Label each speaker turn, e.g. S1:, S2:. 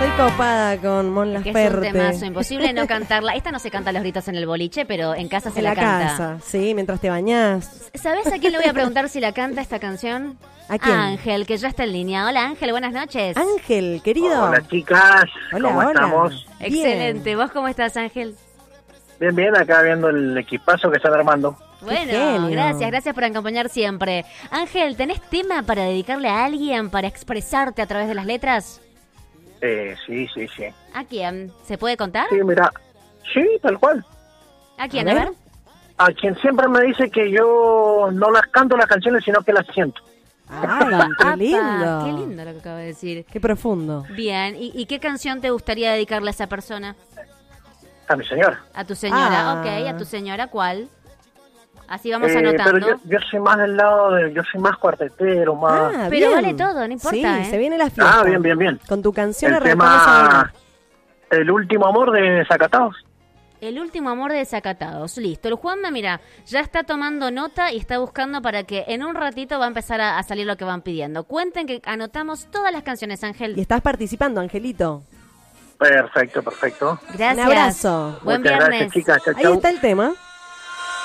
S1: Estoy copada con Mon
S2: Que es
S1: Laferte.
S2: un temazo, imposible no cantarla. Esta no se canta a los gritos en el boliche, pero en casa se
S1: En
S2: la
S1: la
S2: canta.
S1: casa, sí, mientras te bañás.
S2: ¿Sabés a quién le voy a preguntar si la canta esta canción?
S1: ¿A quién?
S2: Ángel, que ya está en línea. Hola Ángel, buenas noches.
S1: Ángel, querido.
S3: Hola chicas,
S1: Hola,
S3: ¿cómo
S1: hola.
S3: estamos?
S2: Excelente.
S1: Bien.
S2: ¿Vos cómo estás, Ángel?
S3: Bien, bien, acá viendo el equipazo que están armando.
S2: Bueno,
S1: genio.
S2: gracias por acompañar siempre. Ángel, ¿tenés tema para dedicarle a alguien, para expresarte a través de las letras?
S3: Sí.
S2: ¿A quién? ¿Se puede contar?
S3: Sí, mira, sí, tal cual.
S2: ¿A quién?
S1: A
S2: A
S1: ver.
S2: ver.
S3: A quien siempre me dice que yo no las canto las canciones, sino que las siento.
S1: Ay,
S2: Apa,
S1: qué lindo.
S2: Qué lindo lo que acabo de decir.
S1: Qué profundo.
S2: Bien, ¿y qué canción te gustaría dedicarle a esa persona?
S3: A mi señora.
S2: A tu señora,
S1: Ah.
S2: ok. ¿A tu señora cuál? Así vamos
S3: Pero
S2: anotando.
S3: yo soy más del lado de... Yo soy más cuartetero, más...
S1: Ah,
S2: Pero
S1: bien.
S2: vale todo, no importa,
S1: Sí,
S2: ¿eh?
S1: se viene la fiesta.
S3: Ah, bien.
S1: Con tu canción
S3: El
S1: arrancamos
S3: tema...
S1: ahora.
S3: El último amor de Zacatados.
S2: El último amor de Desacatados. Listo. El Juanma, mira, ya está tomando nota y está buscando para que en un ratito va a empezar a salir lo que van pidiendo. Cuenten que anotamos todas las canciones, Ángel.
S1: Y estás participando, Angelito.
S3: Perfecto.
S2: Gracias.
S1: Un abrazo.
S2: Buen
S3: Muchas
S2: viernes.
S3: gracias, chicas. Chau,
S1: Ahí
S3: chau.
S1: está el tema.